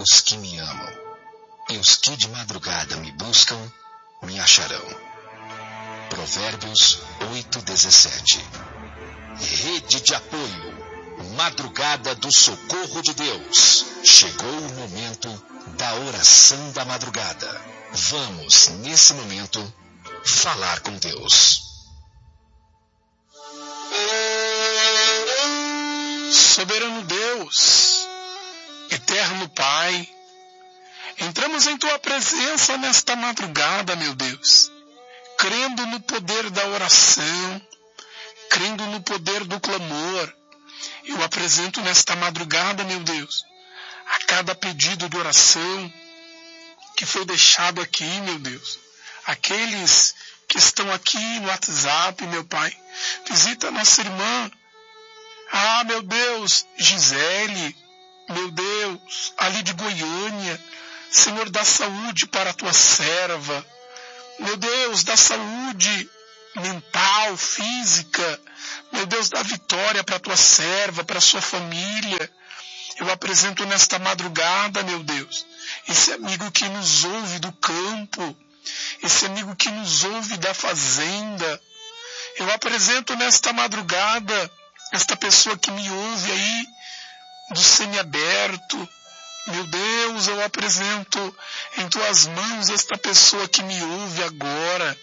os que me amam, e os que de madrugada me buscam, me acharão. Provérbios 8:17. Rede de apoio. Madrugada do socorro de Deus. Chegou o momento da oração da madrugada. Vamos, nesse momento, falar com Deus. Soberano Deus, eterno Pai, entramos em Tua presença nesta madrugada, meu Deus, crendo no poder da oração, crendo no poder do clamor. Eu apresento nesta madrugada, meu Deus, a cada pedido de oração que foi deixado aqui, meu Deus. Aqueles que estão aqui no WhatsApp, meu Pai, visita a nossa irmã. Meu Deus, Gisele, meu Deus, ali de Goiânia. Senhor, dá saúde para a Tua serva. Meu Deus, dá saúde mental, física. Meu Deus, dá vitória para a Tua serva, para a sua família. Eu apresento nesta madrugada, meu Deus, esse amigo que nos ouve do campo, esse amigo que nos ouve da fazenda. Eu apresento nesta madrugada esta pessoa que me ouve aí do semiaberto. Meu Deus, eu apresento em Tuas mãos esta pessoa que me ouve agora.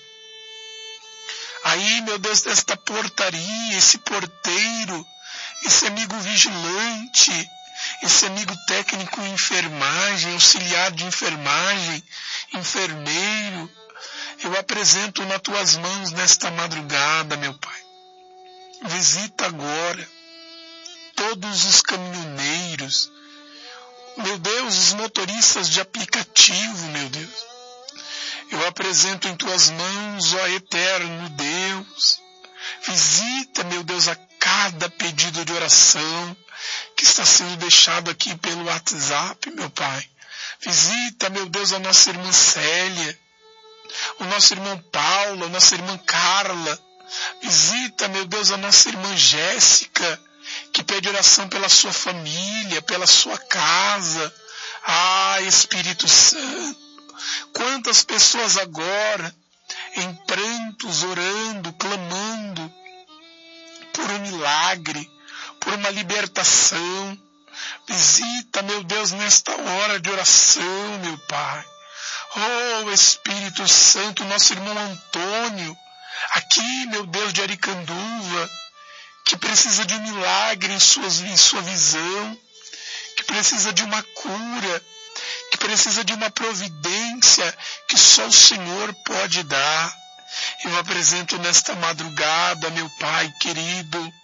Aí, meu Deus, desta portaria, esse porteiro, esse amigo vigilante, esse amigo técnico em enfermagem, auxiliar de enfermagem, enfermeiro, eu apresento nas Tuas mãos nesta madrugada, meu Pai. Visita agora todos os caminhoneiros, meu Deus, os motoristas de aplicativo, meu Deus. Eu apresento em Tuas mãos, ó eterno Deus. Visita, meu Deus, a cada pedido de oração que está sendo deixado aqui pelo WhatsApp, meu Pai. Visita, meu Deus, a nossa irmã Célia, o nosso irmão Paulo, a nossa irmã Carla. Visita, meu Deus, a nossa irmã Jéssica, que pede oração pela sua família, pela sua casa. Espírito Santo, quantas pessoas agora em prantos, orando, clamando por um milagre, por uma libertação. Visita, meu Deus, nesta hora de oração, meu Pai. Espírito Santo, nosso irmão Antônio, aqui, meu Deus, de Aricanduva, que precisa de um milagre em sua visão, que precisa de uma cura, que precisa de uma providência que só o Senhor pode dar. Eu apresento nesta madrugada, meu Pai querido,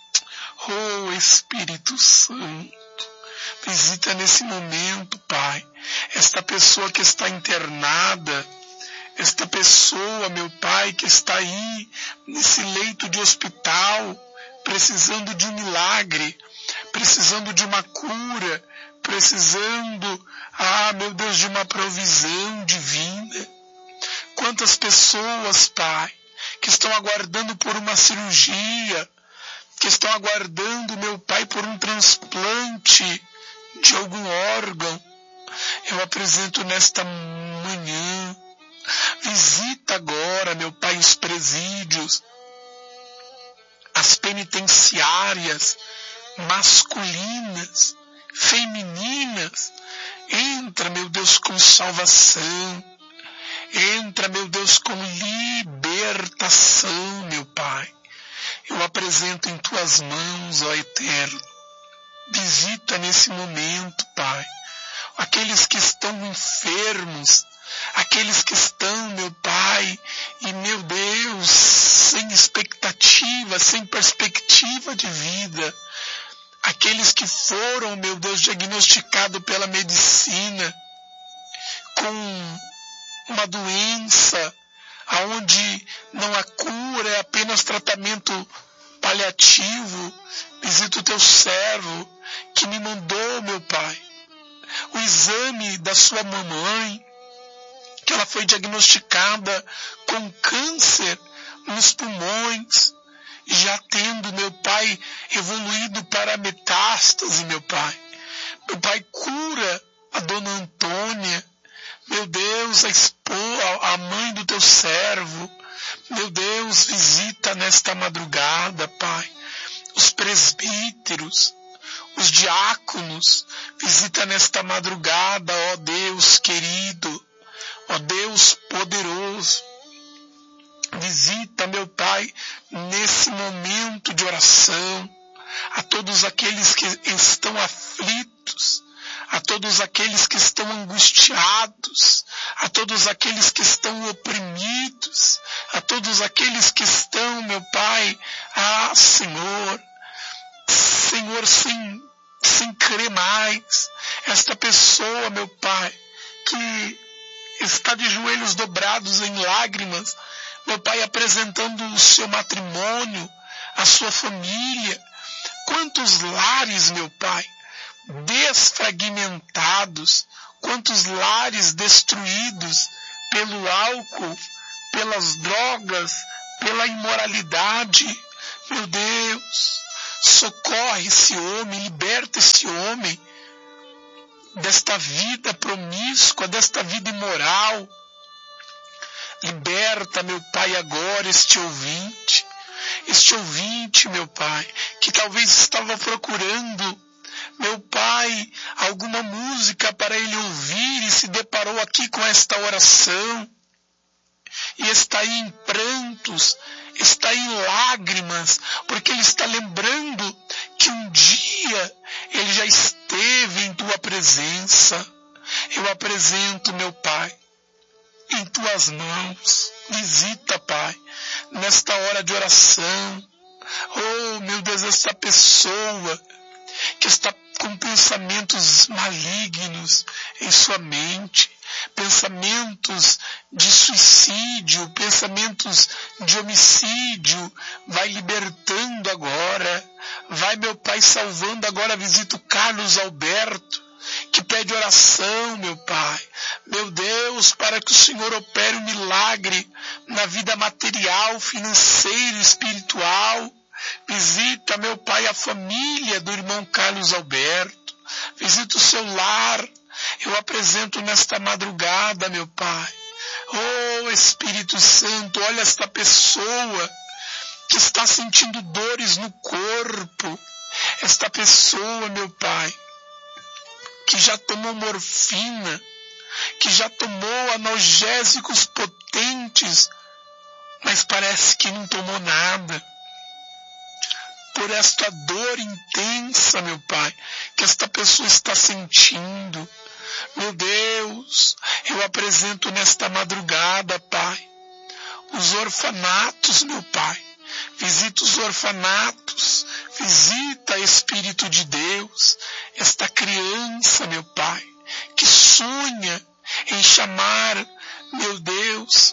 Espírito Santo, visita nesse momento, Pai, esta pessoa que está internada, esta pessoa, meu Pai, que está aí nesse leito de hospital, precisando de um milagre, precisando de uma cura, precisando, meu Deus, de uma provisão divina. Quantas pessoas, Pai, que estão aguardando por uma cirurgia, que estão aguardando, meu Pai, por um transplante de algum órgão. Eu apresento nesta manhã. Visita agora, meu Pai, os presídios, as penitenciárias masculinas, femininas. Entra, meu Deus, com salvação. Entra, meu Deus, com libertação, meu Pai. Eu apresento em Tuas mãos, ó Eterno. Visita nesse momento, Pai, aqueles que estão enfermos, aqueles que estão, meu Pai, e meu Deus, sem expectativa, sem perspectiva de vida, aqueles que foram, meu Deus, diagnosticados pela medicina com uma doença aonde não há cura, é apenas tratamento paliativo. Visita o Teu servo que me mandou, meu Pai, o exame da sua mamãe, que ela foi diagnosticada com câncer nos pulmões, já tendo, meu Pai, evoluído para metástase, meu Pai. Meu Pai, cura a dor dona Antônia, meu Deus, a mãe do teu servo, meu Deus, visita nesta madrugada, Pai, os presbíteros, os diáconos, visita nesta madrugada, ó Deus querido, ó Deus poderoso, visita, meu Pai, nesse momento de oração, a todos aqueles que estão aflitos, a todos aqueles que estão angustiados, a todos aqueles que estão oprimidos, a todos aqueles que estão, meu Pai, Senhor, sem crer mais, esta pessoa, meu Pai, que está de joelhos dobrados em lágrimas, meu Pai, apresentando o seu matrimônio, a sua família, quantos lares, meu Pai, desfragmentados, quantos lares destruídos pelo álcool, pelas drogas, pela imoralidade. Meu Deus, socorre esse homem, liberta esse homem desta vida promíscua, desta vida imoral. Liberta, meu Pai, agora este ouvinte, meu Pai, que talvez estava procurando, meu Pai, alguma música para ele ouvir e se deparou aqui com esta oração e está aí em prantos, está em lágrimas, porque ele está lembrando que um dia ele já esteve em tua presença. Eu apresento, meu Pai, em tuas mãos. Visita, Pai, nesta hora de oração. Oh, meu Deus, essa pessoa que está com pensamentos malignos em sua mente, pensamentos de suicídio, pensamentos de homicídio, vai libertando agora, vai, meu Pai, salvando agora. Visita o Carlos Alberto, que pede oração, meu Pai, meu Deus, para que o Senhor opere um milagre na vida material, financeira, espiritual. Visita, meu Pai, a família do irmão Carlos Alberto. Visita o seu lar. Eu apresento nesta madrugada, meu Pai. Oh, Espírito Santo, olha esta pessoa que está sentindo dores no corpo. Esta pessoa, meu Pai, que já tomou morfina, que já tomou analgésicos potentes, mas parece que não tomou nada. Por esta dor intensa, meu Pai, que esta pessoa está sentindo. Meu Deus, eu apresento nesta madrugada, Pai, os orfanatos, meu Pai. Visita os orfanatos, visita, Espírito de Deus, esta criança, meu Pai, que sonha em chamar, meu Deus,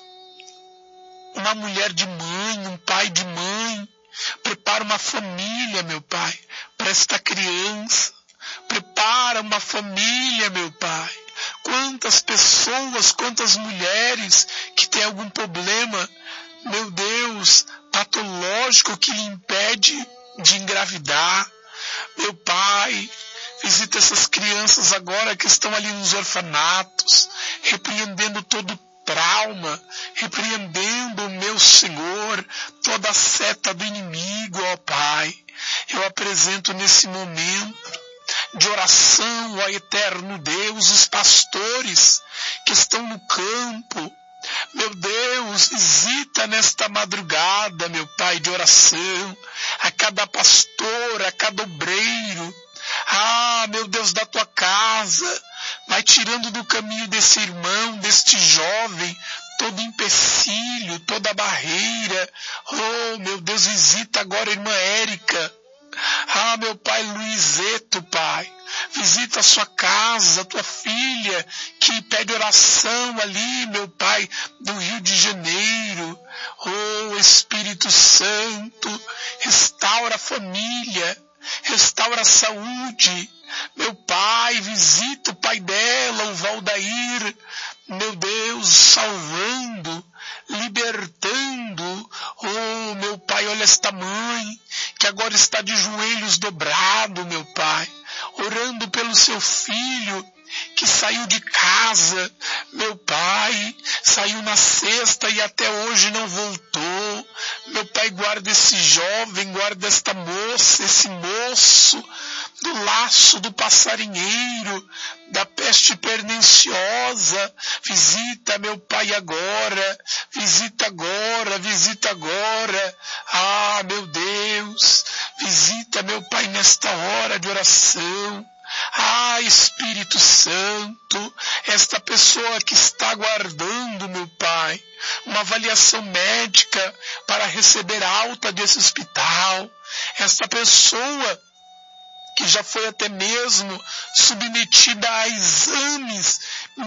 uma mulher de mãe, um pai de mãe. Prepara uma família, meu Pai, para esta criança. Prepara uma família, meu Pai. Quantas pessoas, quantas mulheres que têm algum problema, meu Deus, patológico que lhe impede de engravidar. Meu Pai, visita essas crianças agora que estão ali nos orfanatos, repreendendo todo trauma, repreendendo, meu Senhor, toda a seta do inimigo, ó Pai. Eu apresento nesse momento de oração ao eterno Deus, os pastores que estão no campo. Meu Deus, visita nesta madrugada, meu Pai, de oração, a cada pastor, a cada obreiro. Meu Deus, da tua casa, vai tirando do caminho desse irmão, deste jovem, todo empecilho, toda barreira. Oh, meu Deus, visita agora a irmã Érica. Meu Pai, Luizeto, Pai, visita a sua casa, a tua filha, que pede oração ali, meu Pai, do Rio de Janeiro. Oh, Espírito Santo, restaura a família, restaura a saúde. Meu Pai, visita o pai dela, o Valdair, meu Deus, salvando, libertando. Oh, meu Pai, olha esta mãe, que agora está de joelhos dobrado, meu Pai, orando pelo seu filho, que que saiu de casa, meu Pai, saiu na sexta e até hoje não voltou. Meu Pai, guarda esse jovem, guarda esta moça, esse moço, do laço do passarinheiro, da peste perniciosa. Visita, meu Pai, agora, visita agora, visita agora. Ah, meu Deus, visita, meu Pai, nesta hora de oração. Ah, Espírito Santo, esta pessoa que está aguardando, meu Pai, uma avaliação médica para receber alta desse hospital, esta pessoa que já foi até mesmo submetida a exames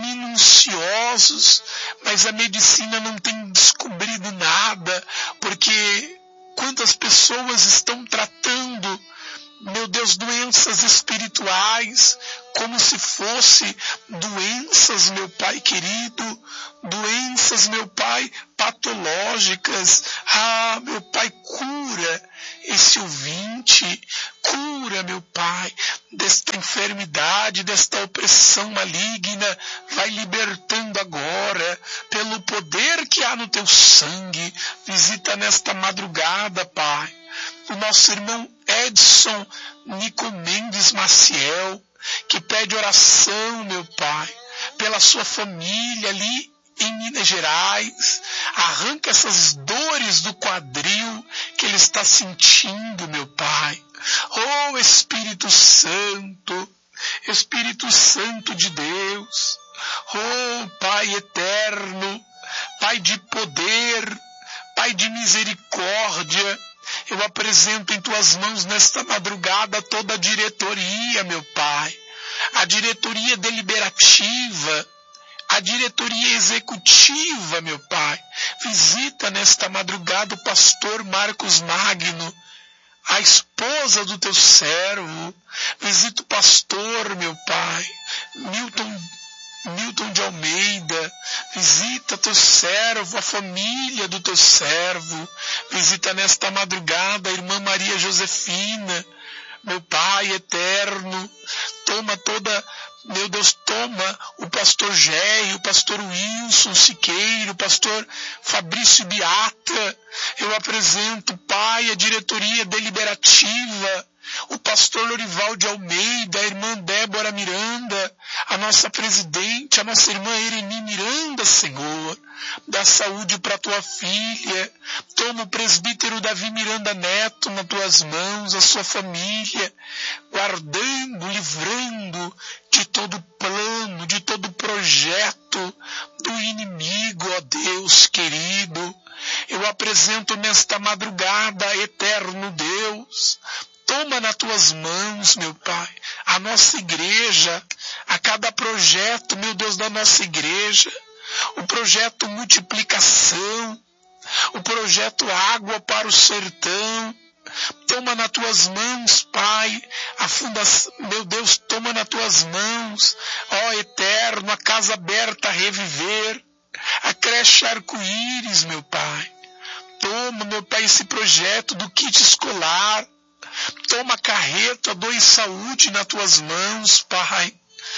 minuciosos, mas a medicina não tem descobrido nada, porque quantas pessoas estão tratando, meu Deus, doenças espirituais, como se fosse doenças, meu Pai querido, doenças, meu Pai, patológicas. Ah, meu Pai, cura esse ouvinte, cura, meu Pai, desta enfermidade, desta opressão maligna, vai libertando agora, pelo poder que há no teu sangue. Visita nesta madrugada, Pai, o nosso irmão Edson Nico Mendes Maciel, que pede oração, meu Pai, pela sua família ali em Minas Gerais. Arranca essas dores do quadril que ele está sentindo, meu Pai. Oh, Espírito Santo, Espírito Santo de Deus, oh, Pai eterno, Pai de poder, Pai de misericórdia, eu apresento em tuas mãos nesta madrugada toda a diretoria, meu Pai, a diretoria deliberativa, a diretoria executiva, meu Pai. Visita nesta madrugada o pastor Marcos Magno, a esposa do teu servo. Visita o pastor, meu Pai, Milton de Almeida. Visita teu servo, a família do teu servo. Visita nesta madrugada a irmã Maria Josefina, meu Pai eterno. Toma toda, meu Deus, toma o pastor Géio, o pastor Wilson Siqueiro, o pastor Fabrício Beata. Eu apresento, Pai, a diretoria deliberativa, o pastor Lorival de Almeida, a irmã Débora Miranda, a nossa presidente, a nossa irmã Ereni Miranda, Senhor. Dá saúde para tua filha. Toma o presbítero Davi Miranda Neto nas tuas mãos, a sua família, guardando, livrando de todo plano, de todo projeto do inimigo, ó Deus querido. Eu apresento nesta madrugada, eterno Deus, toma nas tuas mãos, meu Pai, a nossa igreja, a cada projeto, meu Deus, da nossa igreja, o projeto multiplicação, o projeto água para o sertão. Toma nas tuas mãos, Pai, a fundação, meu Deus, toma nas tuas mãos, ó eterno, a casa aberta a reviver, a creche arco-íris, meu Pai. Toma, meu Pai, esse projeto do kit escolar. Toma a carreta, doe saúde nas tuas mãos, Pai.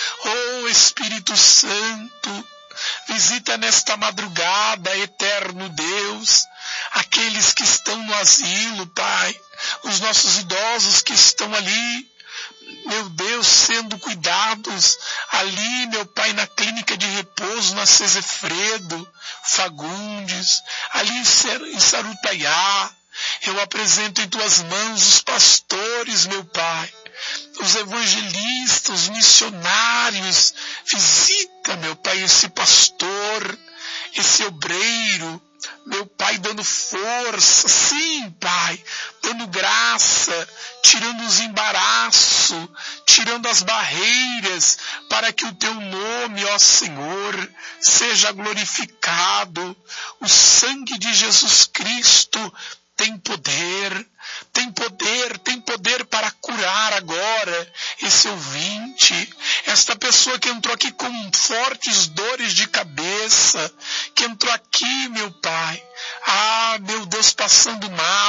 Oh, Espírito Santo, visita nesta madrugada, eterno Deus, aqueles que estão no asilo, Pai, os nossos idosos que estão ali, meu Deus, sendo cuidados ali, meu Pai, na clínica de repouso, na Cesefredo, Fagundes, ali em Sarutaiá. Eu apresento em tuas mãos os pastores, meu Pai, os evangelistas, os missionários. Visita, meu Pai, esse pastor, esse obreiro, meu Pai, dando força, sim, Pai, dando graça, tirando os embaraços, tirando as barreiras, para que o teu nome, ó Senhor, seja glorificado. O sangue de Jesus Cristo tem poder, tem poder, tem poder para curar agora esse ouvinte, esta pessoa que entrou aqui com fortes dores de cabeça, que entrou aqui, meu Pai, meu Deus, passando mal,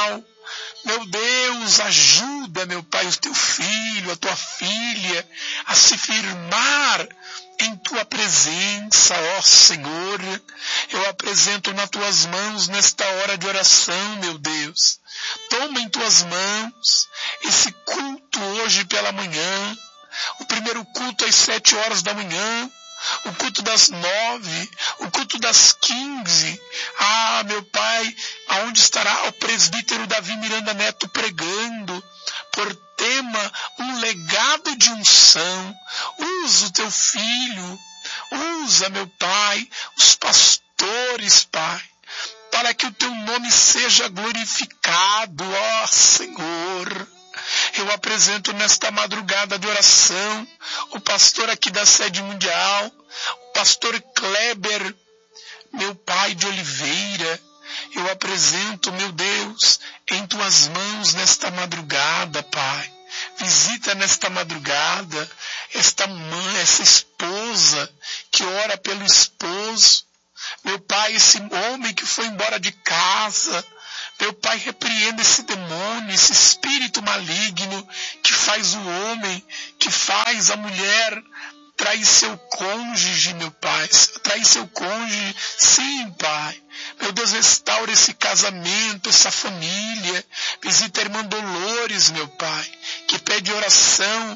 Meu Deus, ajuda, meu Pai, o teu filho, a tua filha, a se firmar em tua presença, ó Senhor. Eu apresento nas tuas mãos nesta hora de oração, meu Deus. Toma em tuas mãos esse culto hoje pela manhã, o primeiro culto às 7 horas da manhã, o culto das 9, o culto das 15. Ah, meu Pai, aonde estará o presbítero Davi Miranda Neto pregando, por tema um legado de unção. Usa o teu filho, usa, meu Pai, os pastores, Pai, para que o teu nome seja glorificado, ó Senhor. Eu apresento nesta madrugada de oração o pastor aqui da sede mundial, o pastor Kleber, meu Pai de Oliveira. Eu apresento, meu Deus, em tuas mãos nesta madrugada, Pai. Visita nesta madrugada esta mãe, essa esposa que ora pelo esposo. Meu Pai, esse homem que foi embora de casa. Meu Pai, repreenda esse demônio, esse espírito maligno que faz o homem, que faz a mulher trair seu cônjuge, meu Pai. Trair seu cônjuge, sim, Pai. Meu Deus, restaura esse casamento, essa família. Visita a irmã Dolores, meu Pai, que pede oração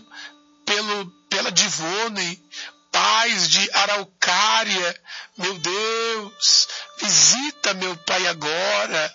pela Divone, paz de Araucária. Meu Deus, visita, meu Pai, agora.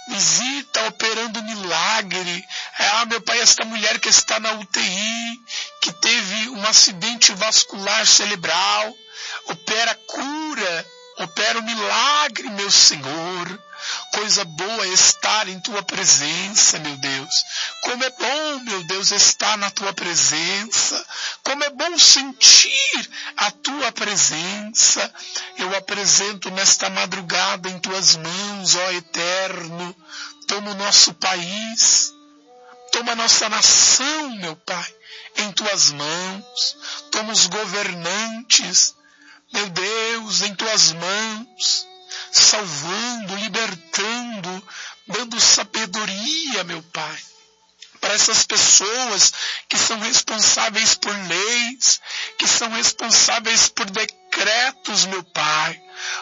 Visita operando milagre. Meu Pai, esta mulher que está na UTI, que teve um acidente vascular cerebral, opera cura, opera o milagre, meu Senhor. Coisa boa é estar em tua presença, meu Deus. Como é bom, meu Deus, estar na tua presença. Como é bom sentir a tua presença. Eu apresento nesta madrugada em tuas mãos, ó Eterno. Toma o nosso país. Toma a nossa nação, meu Pai, em tuas mãos. Toma os governantes, meu Deus, em tuas mãos. Salvando, libertando, dando sabedoria, meu Pai, para essas pessoas que são responsáveis por leis, que são responsáveis por decretos, meu Pai.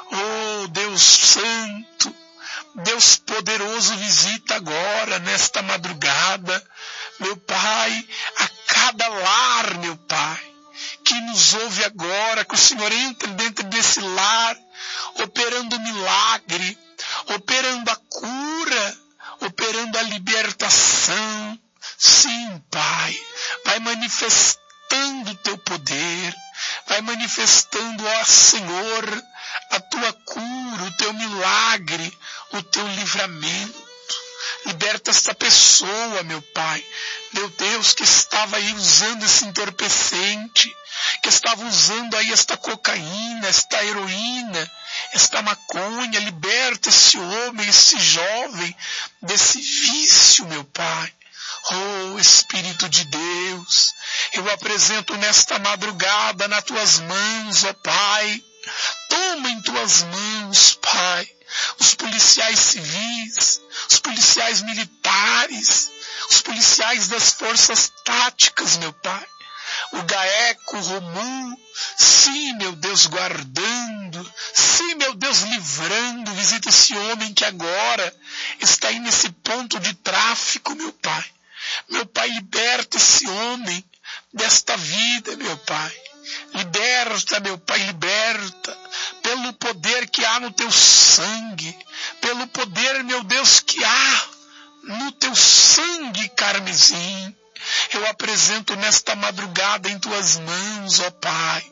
Oh, Deus Santo, Deus poderoso, visita agora, nesta madrugada, meu Pai, a cada lar, meu Pai, que nos ouve agora, que o Senhor entre dentro desse lar, operando milagre, operando a cura, operando a libertação. Sim, Pai, vai manifestando o teu poder, vai manifestando, ó Senhor, a tua cura, o teu milagre, o teu livramento. Liberta esta pessoa, meu Pai, meu Deus, que estava aí usando esse entorpecente, que estava usando aí esta cocaína, esta heroína, esta maconha. Liberta esse homem, esse jovem, desse vício, meu Pai. Oh, Espírito de Deus, eu apresento nesta madrugada nas tuas mãos, ó Pai. Toma em tuas mãos, Pai, os policiais civis, os policiais militares, os policiais das forças táticas, meu Pai. O GAECO, o ROMU, sim, meu Deus, guardando, sim, meu Deus, livrando. Visita esse homem que agora está aí nesse ponto de tráfico, meu Pai. Meu Pai, liberta esse homem desta vida, meu Pai. Liberta, meu Pai, liberta, pelo poder que há no teu sangue, pelo poder, meu Deus, que há no teu sangue carmesim. Eu apresento nesta madrugada em tuas mãos, ó Pai.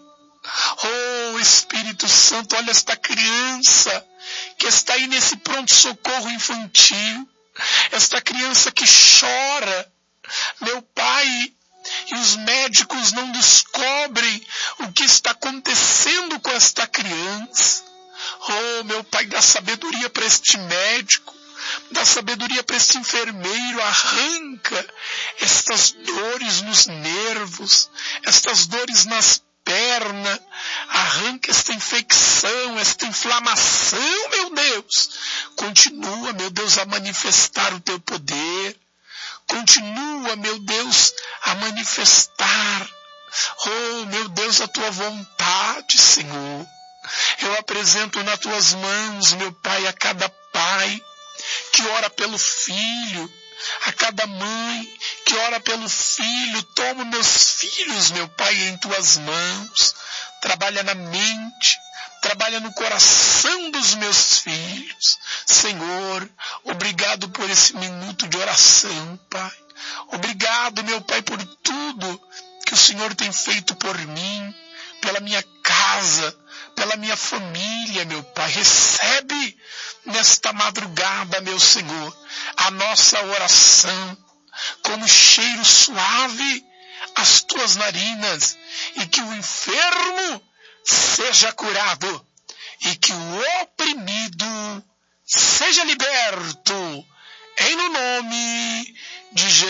Oh, Espírito Santo, olha esta criança que está aí nesse pronto-socorro infantil, esta criança que chora, meu Pai, e os médicos não descobrem o que está acontecendo com esta criança. Oh, meu Pai, dá sabedoria para este médico, dá sabedoria para este enfermeiro, arranca estas dores nos nervos, estas dores nas pernas, arranca esta infecção, esta inflamação, meu Deus, continua, meu Deus, a manifestar o teu poder. Continua, meu Deus, a manifestar, oh, meu Deus, a tua vontade, Senhor. Eu apresento nas tuas mãos, meu Pai, a cada pai que ora pelo filho, a cada mãe que ora pelo filho. Toma meus filhos, meu Pai, em tuas mãos. Trabalha na mente, trabalha no coração dos meus filhos. Senhor, obrigado por esse minuto de oração, Pai. Obrigado, meu Pai, por tudo que o Senhor tem feito por mim, pela minha casa, pela minha família, meu Pai. Recebe nesta madrugada, meu Senhor, a nossa oração como cheiro suave às tuas narinas, e que o enfermo seja curado e que o oprimido seja liberto, em no nome de Jesus.